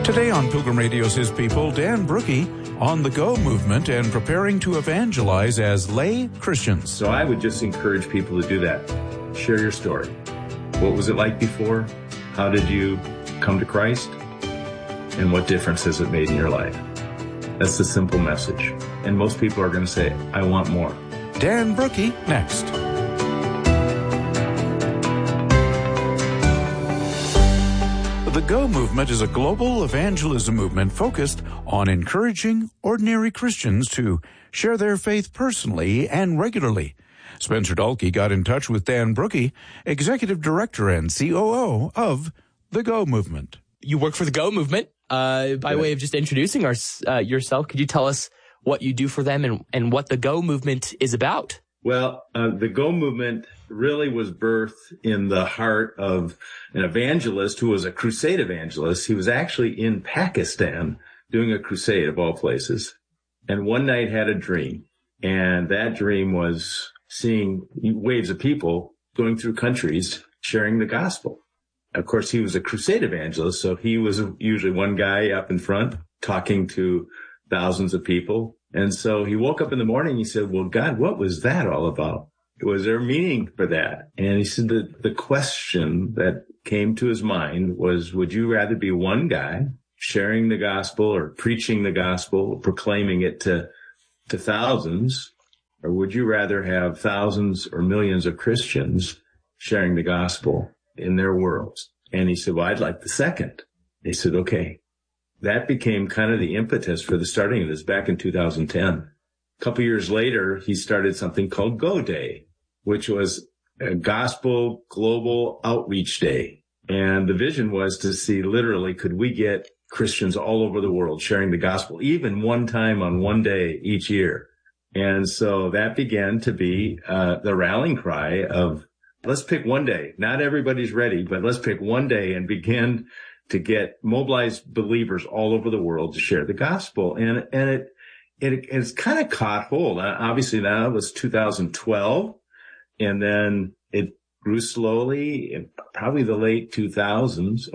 Today on Pilgrim Radio's His People, Dan Brookie on the Go movement and preparing to evangelize as lay Christians. So I would just encourage people to do that. Share your story. What was it like before? How did you come to Christ? And what difference has it made in your life? That's the simple message. And most people are going to say, I want more. Dan Brookie next. The Go movement is a global evangelism movement focused on encouraging ordinary Christians to share their faith personally and regularly. Spencer Dalkey got in touch with Dan Brookie, Executive Director and COO of the Go movement. You work for the Go movement. By way of just introducing yourself, could you tell us what you do for them and what the Go movement is about? Well, the Go movement really was birthed in the heart of an evangelist who was a crusade evangelist. He was actually in Pakistan doing a crusade of all places, and one night had a dream, and that dream was seeing waves of people going through countries sharing the gospel. Of course, he was a crusade evangelist, so he was usually one guy up in front talking to thousands of people. And so he woke up in the morning and he said, well, God, what was that all about? Was there meaning for that? And he said that the question that came to his mind was, would you rather be one guy sharing the gospel or preaching the gospel, proclaiming it to thousands, or would you rather have thousands or millions of Christians sharing the gospel in their worlds? And he said, well, I'd like the second. They said, okay. That became kind of the impetus for the starting of this back in 2010. A couple years later, he started something called Go Day, which was a gospel global outreach day. And the vision was to see literally, could we get Christians all over the world sharing the gospel, even one time on one day each year? And so that began to be the rallying cry of, let's pick one day. Not everybody's ready, but let's pick one day and begin to get mobilized believers all over the world to share the gospel. And it's kind of caught hold. Obviously now it was 2012, and then it grew slowly in probably the late 2000s,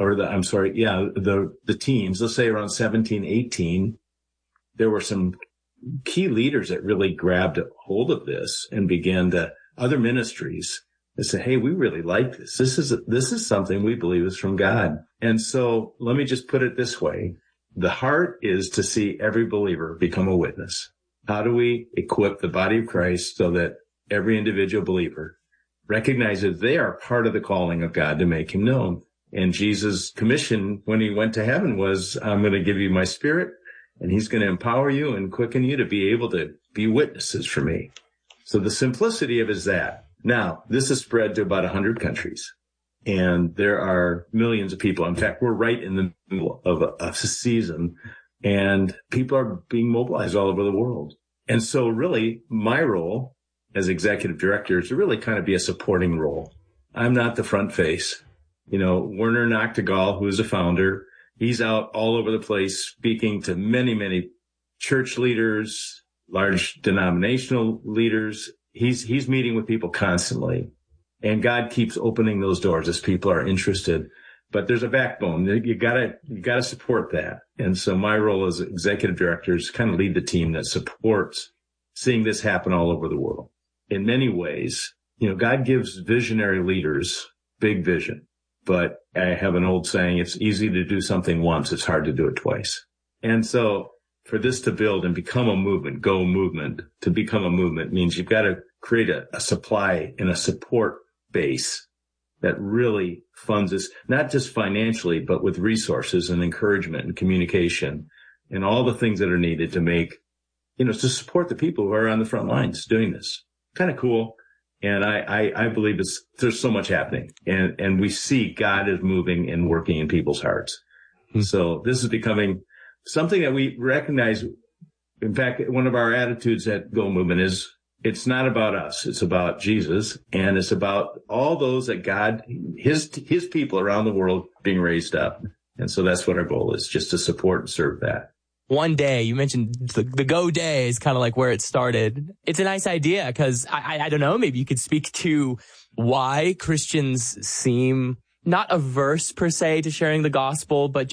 the teens, let's say around 17, 18. There were some key leaders that really grabbed a hold of this and began to, other ministries, they say, hey, we really like this. This is something we believe is from God. And so let me just put it this way. The heart is to see every believer become a witness. How do we equip the body of Christ so that every individual believer recognizes they are part of the calling of God to make him known? And Jesus' commission when he went to heaven was, I'm going to give you my spirit, and he's going to empower you and quicken you to be able to be witnesses for me. So the simplicity of it is that. Now, this is spread to about 100 countries, and there are millions of people. In fact, we're right in the middle of a season, and people are being mobilized all over the world. And so really, my role as executive director is to really kind of be a supporting role. I'm not the front face. Werner Nachtigall, who is a founder, he's out all over the place speaking to many, many church leaders, large denominational leaders. He's meeting with people constantly, and God keeps opening those doors as people are interested. But there's a backbone. You gotta support that. And so my role as executive director is kind of lead the team that supports seeing this happen all over the world. In many ways, God gives visionary leaders big vision, but I have an old saying, it's easy to do something once, it's hard to do it twice. And so for this to build and become a movement, Go movement, to become a movement means you've got to create a supply and a support base that really funds us, not just financially, but with resources and encouragement and communication and all the things that are needed to make, to support the people who are on the front lines doing this. Kind of cool. And I believe there's so much happening, and we see God is moving and working in people's hearts. Mm-hmm. So this is becoming something that we recognize. In fact, one of our attitudes at Go Movement is it's not about us. It's about Jesus, and it's about all those that God, his people around the world being raised up. And so that's what our goal is, just to support and serve that. One day, you mentioned the Go Day is kind of like where it started. It's a nice idea because I don't know, maybe you could speak to why Christians seem not averse per se to sharing the gospel, but just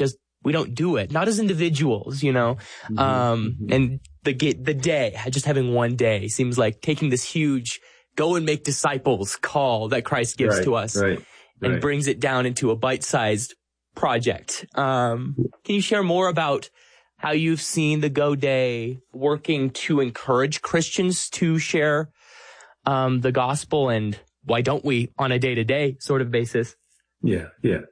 we don't do it, not as individuals, and the day, just having one day seems like taking this huge go and make disciples call that Christ gives to us and brings it down into a bite-sized project. Can you share more about how you've seen the Go Day working to encourage Christians to share the gospel, and why don't we on a day-to-day sort of basis? Yeah.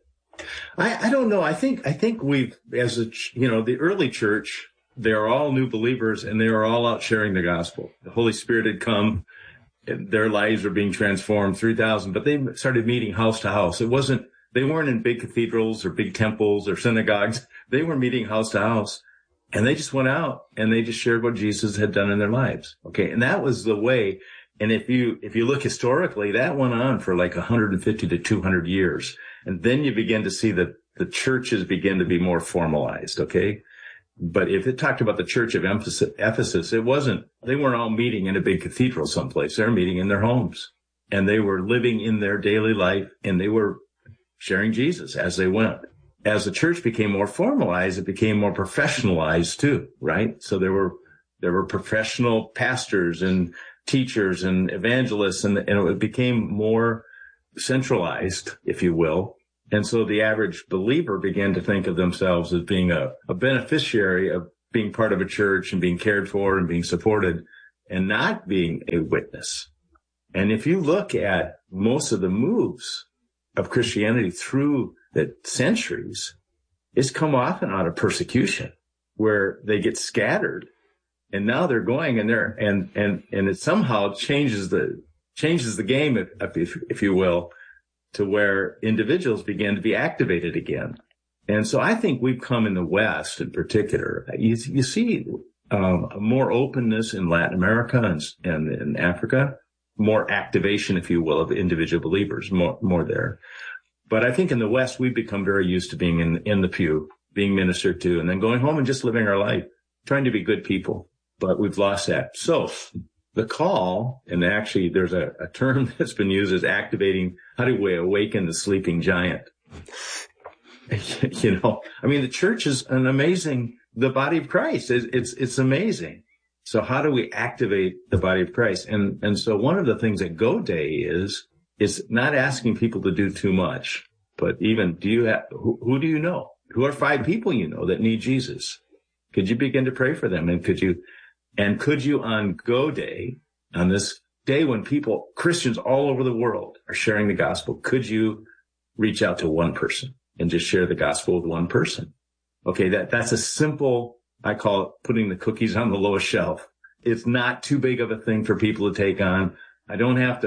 I don't know. I think we've, as the early church, they're all new believers and they were all out sharing the gospel. The Holy Spirit had come, and their lives were being transformed, 3,000, but they started meeting house to house. They weren't in big cathedrals or big temples or synagogues. They were meeting house to house, and they just went out and they just shared what Jesus had done in their lives. Okay. And that was the way. And if you look historically, that went on for like 150 to 200 years. And then you begin to see that the churches begin to be more formalized. Okay. But if it talked about the church of Ephesus, they weren't all meeting in a big cathedral someplace. They were meeting in their homes, and they were living in their daily life, and they were sharing Jesus as they went. As the church became more formalized, it became more professionalized too, right? So there were professional pastors and teachers and evangelists, and it became more centralized, if you will. And so the average believer began to think of themselves as being a beneficiary of being part of a church and being cared for and being supported, and not being a witness. And if you look at most of the moves of Christianity through the centuries, it's come often out of persecution, where they get scattered, and now they're going and it somehow changes the game, if you will, to where individuals begin to be activated again. And so I think we've come in the West in particular. You see more openness in Latin America and in Africa, more activation, if you will, of individual believers, more there. But I think in the West, we've become very used to being in the pew, being ministered to, and then going home and just living our life, trying to be good people. But we've lost that. So the call, and actually there's a term that's been used as activating, how do we awaken the sleeping giant? The church is the body of Christ. It's amazing. So how do we activate the body of Christ? And so one of the things that Go Day is not asking people to do too much, but even who do you know? Who are 5 people you know that need Jesus? Could you begin to pray for them? And could you on Go Day, on this day when Christians all over the world are sharing the gospel, could you reach out to one person and just share the gospel with one person? Okay. That's a simple, I call it putting the cookies on the lowest shelf. It's not too big of a thing for people to take on. I don't have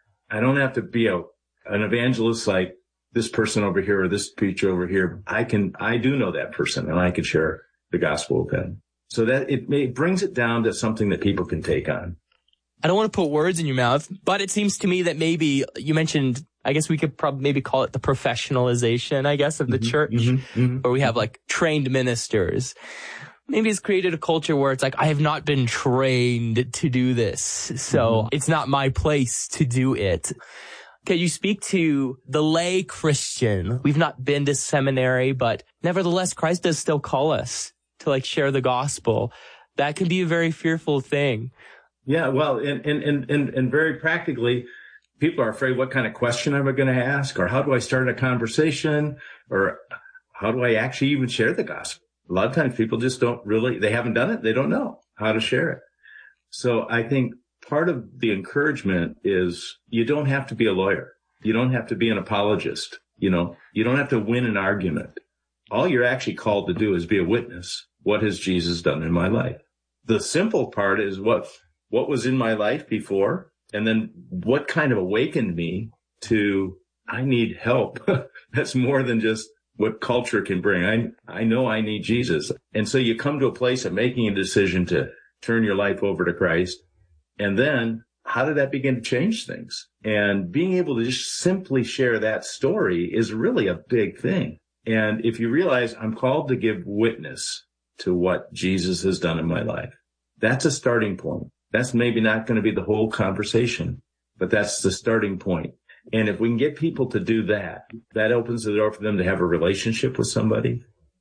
to be an evangelist like this person over here or this preacher over here. I do know that person, and I can share the gospel with them. So that it brings it down to something that people can take on. I don't want to put words in your mouth, but it seems to me that maybe you mentioned, I guess we could probably maybe call it the professionalization, I guess, of the church, where we have like trained ministers. Maybe it's created a culture where it's like, I have not been trained to do this, so it's not my place to do it. Can you speak to the lay Christian? We've not been to seminary, but nevertheless, Christ does still call us to share the gospel. That can be a very fearful thing. Yeah, well, and very practically, people are afraid, what kind of question am I going to ask? Or how do I start a conversation? Or how do I actually even share the gospel? A lot of times people just they haven't done it. They don't know how to share it. So I think part of the encouragement is you don't have to be a lawyer. You don't have to be an apologist. You don't have to win an argument. All you're actually called to do is be a witness. What has Jesus done in my life? The simple part is what was in my life before, and then what kind of awakened me to, I need help. That's more than just what culture can bring. I know I need Jesus. And so you come to a place of making a decision to turn your life over to Christ. And then how did that begin to change things? And being able to just simply share that story is really a big thing. And if you realize I'm called to give witness to what Jesus has done in my life, that's a starting point. That's maybe not going to be the whole conversation, but that's the starting point. And if we can get people to do that, that opens the door for them to have a relationship with somebody.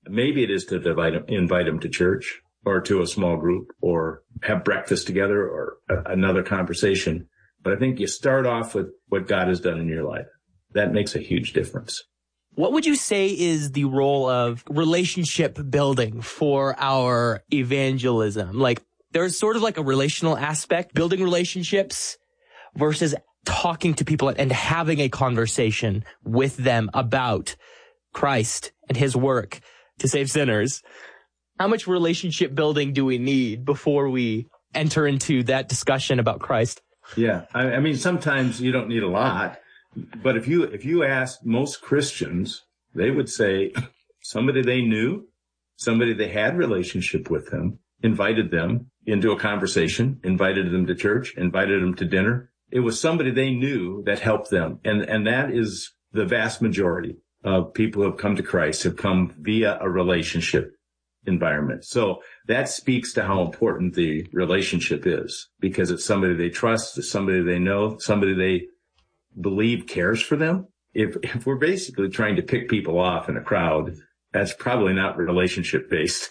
Maybe it is to invite them to church or to a small group or have breakfast together or another conversation. But I think you start off with what God has done in your life. That makes a huge difference. What would you say is the role of relationship building for our evangelism? Like, there's sort of like a relational aspect, building relationships versus talking to people and having a conversation with them about Christ and his work to save sinners. How much relationship building do we need before we enter into that discussion about Christ? Yeah. I mean, sometimes you don't need a lot, but if you ask most Christians, they would say somebody they knew, somebody they had relationship with them, invited them into a conversation, invited them to church, invited them to dinner. It was somebody they knew that helped them. And that is the vast majority of people who have come to Christ have come via a relationship environment. So that speaks to how important the relationship is, because it's somebody they trust, it's somebody they know, somebody they believe cares for them. If we're basically trying to pick people off in a crowd, that's probably not relationship based,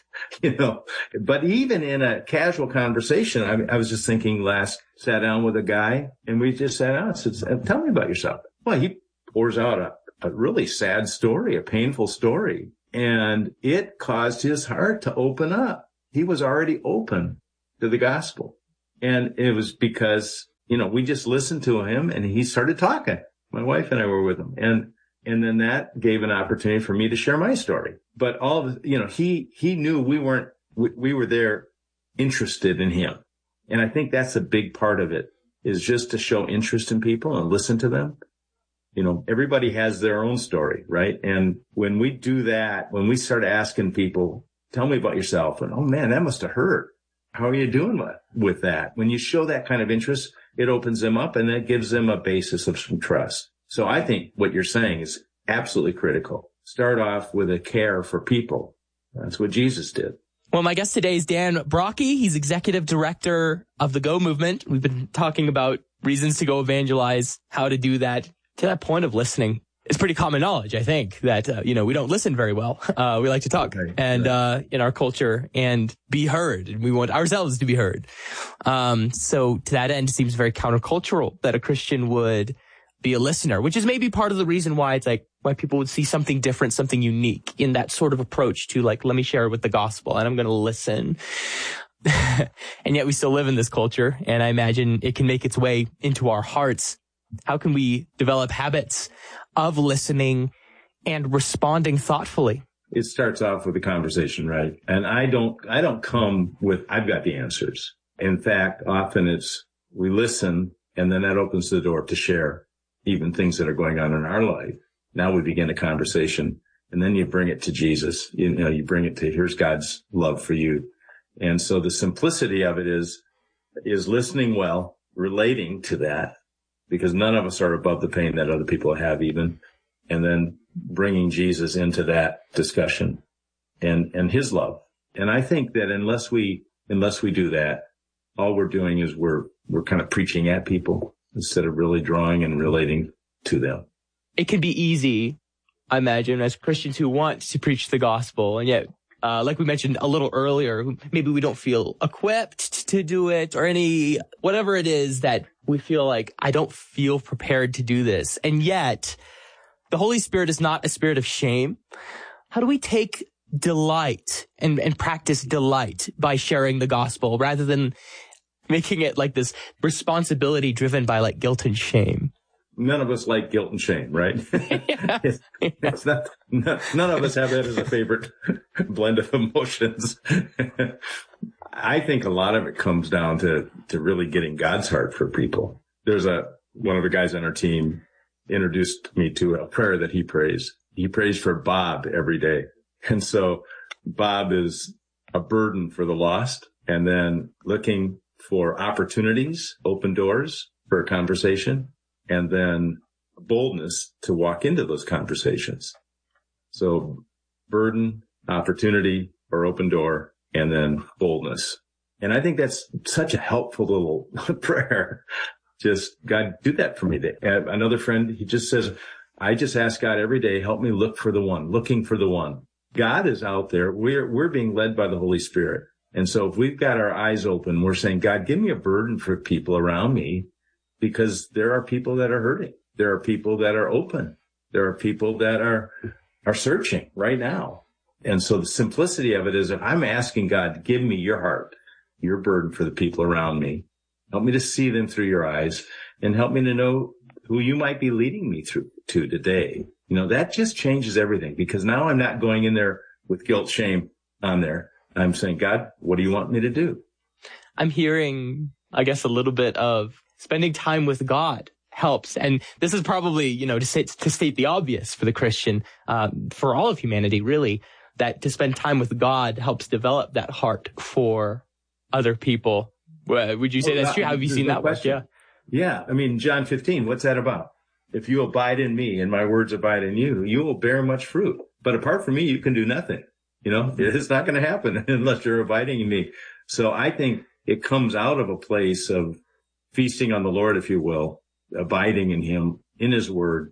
But even in a casual conversation, I was just thinking sat down with a guy and we just sat down and said, tell me about yourself. Well, he pours out a really sad story, a painful story. And it caused his heart to open up. He was already open to the gospel. And it was because, we just listened to him and he started talking. My wife and I were with him. And then that gave an opportunity for me to share my story. But he knew we were there interested in him. And I think that's a big part of it, is just to show interest in people and listen to them. Everybody has their own story, right? And when we do that, when we start asking people, tell me about yourself, and oh man, that must have hurt. How are you doing with that? When you show that kind of interest, it opens them up and that gives them a basis of some trust. So I think what you're saying is absolutely critical. Start off with a care for people. That's what Jesus did. Well, my guest today is Dan Brockie. He's executive director of the Go Movement. We've been talking about reasons to go evangelize, how to do that. To that point of listening, it's pretty common knowledge, I think, that, we don't listen very well. We like to talk in our culture and be heard, and we want ourselves to be heard. So to that end, it seems very countercultural that a Christian would be a listener, which is maybe part of the reason why it's like, why people would see something different, something unique in that sort of approach to like, let me share with the gospel and I'm going to listen. And yet we still live in this culture, and I imagine it can make its way into our hearts. How can we develop habits of listening and responding thoughtfully? It starts off with a conversation, right? And I don't come with, I've got the answers. In fact, often it's, we listen and then that opens the door to share even things that are going on in our life. Now we begin a conversation and then you bring it to Jesus. You bring it to, here's God's love for you. And so the simplicity of it is listening well, relating to that, because none of us are above the pain that other people have even, and then bringing Jesus into that discussion and his love. And I think that unless we do that, all we're doing is we're kind of preaching at people instead of really drawing and relating to them. It can be easy, I imagine, as Christians who want to preach the gospel, and yet, like we mentioned a little earlier, maybe we don't feel equipped to do it, or whatever it is that we feel like, I don't feel prepared to do this. And yet the Holy Spirit is not a spirit of shame. How do we take delight and practice delight by sharing the gospel rather than making it like this responsibility driven by like guilt and shame? None of us like guilt and shame, right? It's not, none of us have that as a favorite blend of emotions. I think a lot of it comes down to really getting God's heart for people. There's one of the guys on our team introduced me to a prayer that he prays. He prays for Bob every day. And so Bob is a burden for the lost, and then looking for opportunities, open doors for a conversation, and then boldness to walk into those conversations. So burden, opportunity, or open door, and then boldness. And I think that's such a helpful little prayer. Just, God, do that for me. Another friend, he just says, I just ask God every day, help me looking for the one. God is out there. We're being led by the Holy Spirit. And so if we've got our eyes open, we're saying, God, give me a burden for people around me, because there are people that are hurting. There are people that are open. There are people that are searching right now. And so the simplicity of it is, if I'm asking God, give me your heart, your burden for the people around me, help me to see them through your eyes, and help me to know who you might be leading me through to today. That just changes everything, because now I'm not going in there with guilt, shame on there. I'm saying, God, what do you want me to do? I'm hearing, I guess, a little bit of spending time with God helps. And this is probably, to state the obvious for the Christian, for all of humanity, really, that to spend time with God helps develop that heart for other people. Would you say that's true? Have you seen that work? Yeah. Yeah. I mean, John 15, what's that about? If you abide in me and my words abide in you, you will bear much fruit. But apart from me, you can do nothing. It's not going to happen unless you're abiding in me. So I think it comes out of a place of feasting on the Lord, if you will, abiding in him, in his word.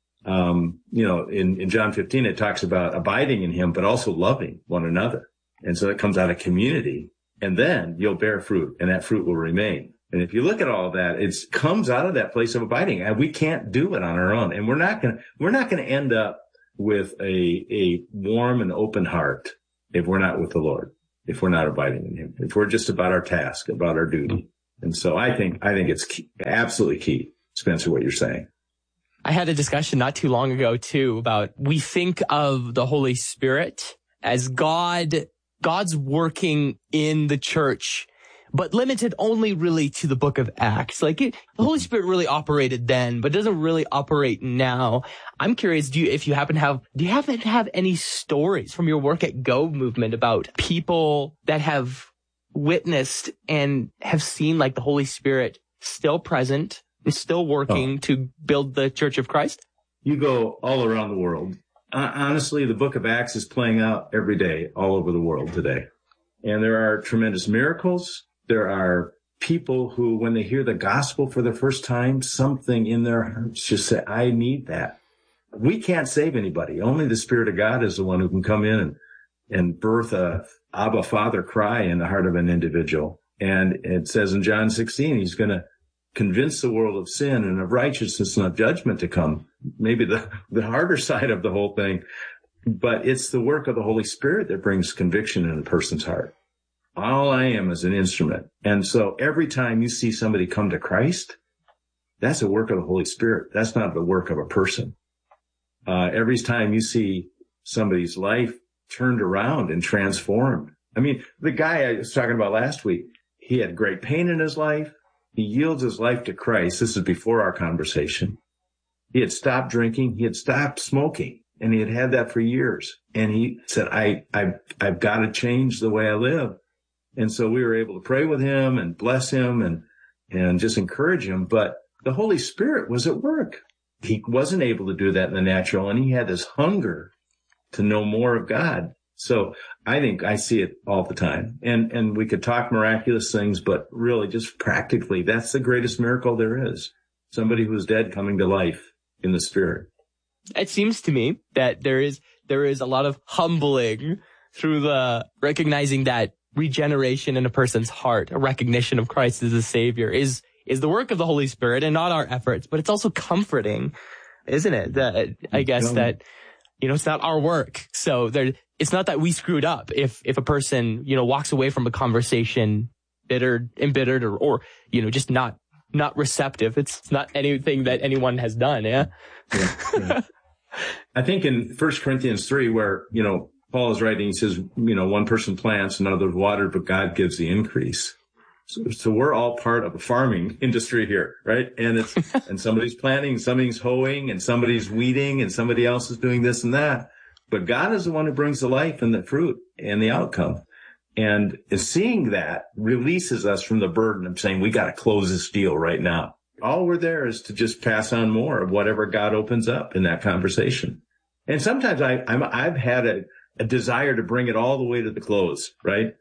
In John 15, it talks about abiding in him, but also loving one another. And so it comes out of community, and then you'll bear fruit, and that fruit will remain. And if you look at all that, it comes out of that place of abiding, and we can't do it on our own. And we're not going to end up with a warm and open heart if we're not with the Lord, if we're not abiding in him, if we're just about our task, about our duty. And so I think it's absolutely key, Spencer, what you're saying. I had a discussion not too long ago too about, we think of the Holy Spirit as God's working in the church, but limited only really to the book of Acts. The Holy Spirit really operated then, but doesn't really operate now. I'm curious, do you happen to have any stories from your work at Go Movement about people that have witnessed and have seen the Holy Spirit still present and still working to build the Church of Christ? You go all around the world. Honestly, the book of Acts is playing out every day all over the world today. And there are tremendous miracles. There are people who, when they hear the gospel for the first time, something in their hearts just say, I need that. We can't save anybody. Only the Spirit of God is the one who can come in and birth a Abba Father cry in the heart of an individual. And it says in John 16, he's going to convince the world of sin and of righteousness and of judgment to come. Maybe the harder side of the whole thing. But it's the work of the Holy Spirit that brings conviction in a person's heart. All I am is an instrument. And so every time you see somebody come to Christ, that's a work of the Holy Spirit. That's not the work of a person. Every time you see somebody's life turned around and transformed. I mean, the guy I was talking about last week, he had great pain in his life. He yields his life to Christ. This is before our conversation. He had stopped drinking. He had stopped smoking. And he had had that for years. And he said, I've got to change the way I live. And so we were able to pray with him and bless him and just encourage him. But the Holy Spirit was at work. He wasn't able to do that in the natural, and he had this hunger to know more of God. So I think I see it all the time. And we could talk miraculous things, but really just practically, that's the greatest miracle there is. Somebody who's dead coming to life in the Spirit. It seems to me that there is a lot of humbling through the recognizing that regeneration in a person's heart, a recognition of Christ as a Savior, is the work of the Holy Spirit and not our efforts. But it's also comforting, isn't it? That I guess that, it's not our work. So it's not that we screwed up if a person, walks away from a conversation embittered or just not receptive. It's not anything that anyone has done. Yeah. Yeah. I think in 1 Corinthians 3, where, Paul is writing, he says, one person plants, another waters, but God gives the increase. So we're all part of a farming industry here, right? And and somebody's planting, somebody's hoeing, and somebody's weeding, and somebody else is doing this and that. But God is the one who brings the life and the fruit and the outcome. And seeing that releases us from the burden of saying, we got to close this deal right now. All we're there is to just pass on more of whatever God opens up in that conversation. And sometimes I've had a desire to bring it all the way to the close, right?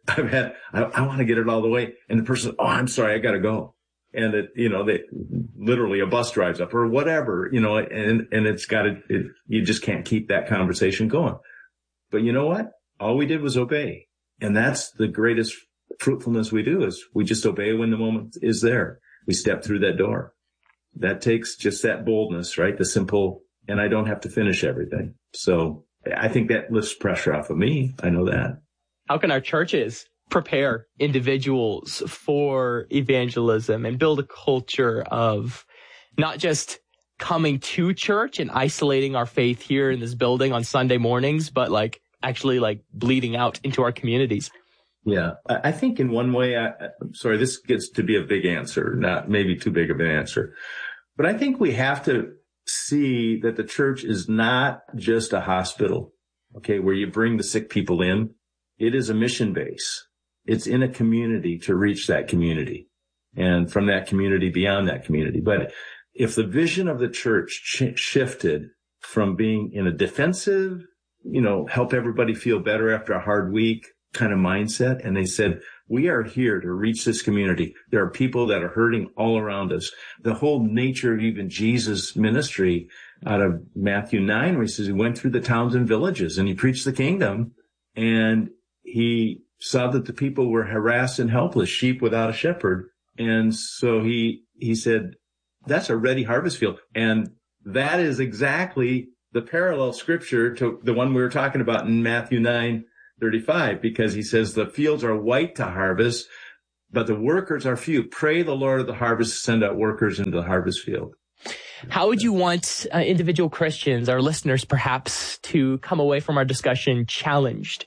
I want to get it all the way. And the person, oh, I'm sorry, I got to go. And they literally a bus drives up or whatever, and it's you just can't keep that conversation going. But you know what? All we did was obey. And that's the greatest fruitfulness we do, is we just obey when the moment is there. We step through that door. That takes just that boldness, right? The simple, and I don't have to finish everything. So I think that lifts pressure off of me. I know that. How can our churches prepare individuals for evangelism and build a culture of not just coming to church and isolating our faith here in this building on Sunday mornings, but like actually like bleeding out into our communities? Yeah, I think in one way, I'm sorry, this gets to be a big answer, not maybe too big of an answer, but I think we have to see that the church is not just a hospital, okay, where you bring the sick people in. It is a mission base. It's in a community to reach that community, and from that community beyond that community. But if the vision of the church shifted from being in a defensive, help everybody feel better after a hard week kind of mindset, and they said, we are here to reach this community. There are people that are hurting all around us. The whole nature of even Jesus' ministry out of Matthew 9, where he says he went through the towns and villages and he preached the kingdom, and he saw that the people were harassed and helpless, sheep without a shepherd. And so he said, that's a ready harvest field. And that is exactly the parallel scripture to the one we were talking about in Matthew 9:35, because he says the fields are white to harvest, but the workers are few. Pray the Lord of the harvest to send out workers into the harvest field. How would you want individual Christians, our listeners perhaps, to come away from our discussion challenged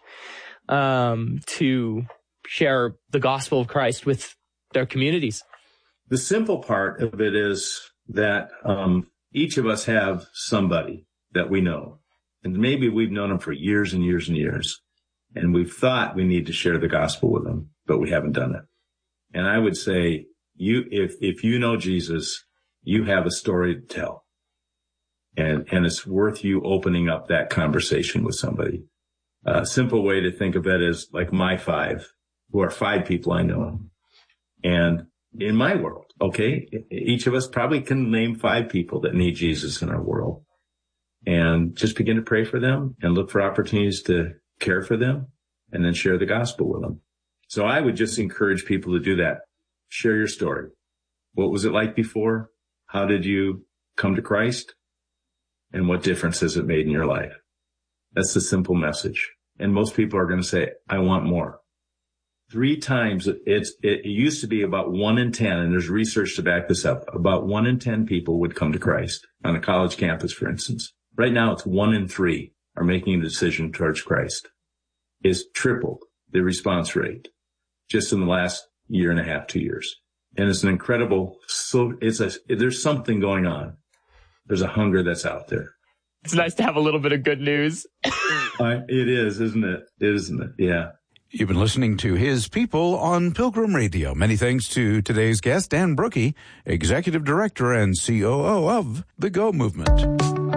to share the gospel of Christ with their communities? The simple part of it is that each of us have somebody that we know, and maybe we've known them for years and years and years. And we've thought we need to share the gospel with them, but we haven't done it. And I would say, if you know Jesus, you have a story to tell. And it's worth you opening up that conversation with somebody. A simple way to think of it is like my 5, who are 5 people I know. And in my world, okay, each of us probably can name 5 people that need Jesus in our world. And just begin to pray for them and look for opportunities to care for them, and then share the gospel with them. So I would just encourage people to do that. Share your story. What was it like before? How did you come to Christ? And what difference has it made in your life? That's the simple message. And most people are going to say, I want more. 3 times, it used to be about 1 in 10, and there's research to back this up. About 1 in 10 people would come to Christ on a college campus, for instance. Right now, it's 1 in 3 are making a decision towards Christ. Is tripled the response rate just in the last year and a half, 2 years. And it's an incredible, there's something going on. There's a hunger that's out there. It's nice to have a little bit of good news. It is, isn't it? Isn't it? Yeah. You've been listening to His People on Pilgrim Radio. Many thanks to today's guest, Dan Brookie, Executive Director and COO of the Go Movement.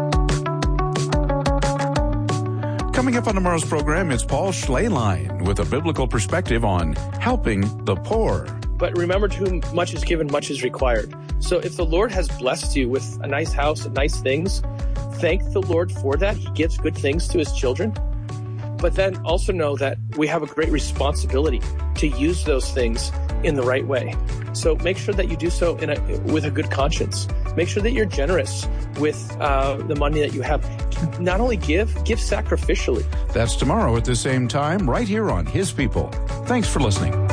Coming up on tomorrow's program, it's Paul Schleierlein with a biblical perspective on helping the poor. But remember, to whom much is given, much is required. So if the Lord has blessed you with a nice house and nice things, thank the Lord for that. He gives good things to his children. But then also know that we have a great responsibility to use those things in the right way. So make sure that you do so with a good conscience. Make sure that you're generous with the money that you have. Not only give sacrificially. That's tomorrow at the same time, right here on His People. Thanks for listening.